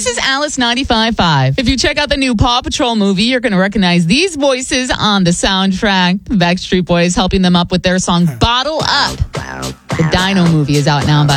This is Alice 95.5. If you check out the new Paw Patrol movie, you're going to recognize these voices on the soundtrack. The Backstreet Boys helping them up with their song Bottle Up. The Dino movie is out now, by